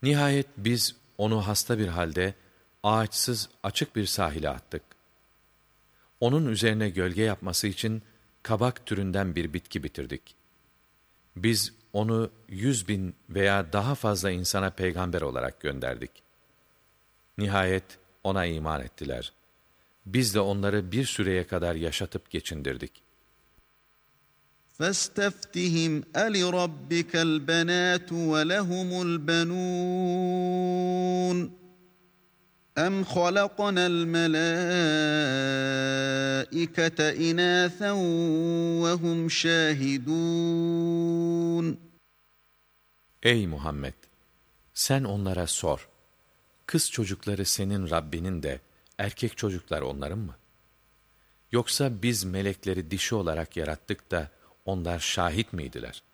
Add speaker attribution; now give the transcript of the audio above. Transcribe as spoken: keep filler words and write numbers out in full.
Speaker 1: Nihayet biz onu hasta bir halde ağaçsız açık bir sahile attık. Onun üzerine gölge yapması için kabak türünden bir bitki bitirdik. Biz onu yüz bin veya daha fazla insana peygamber olarak gönderdik. Nihayet ona iman ettiler. Biz de onları bir süreye kadar yaşatıp geçindirdik.
Speaker 2: فَاسْتَفْتِهِمْ أَلِرَبِّكَ الْبَنَاتُ وَلَهُمُ الْبَنُونَ أَمْ خَلَقْنَا الْمَلَائِكَةَ إِنَاثًا وَهُمْ شَاهِدُونَ
Speaker 1: Ey Muhammed! Sen onlara sor. Kız çocukları senin Rabbinin de, erkek çocuklar onların mı? Yoksa biz melekleri dişi olarak yarattık da onlar şahit miydiler?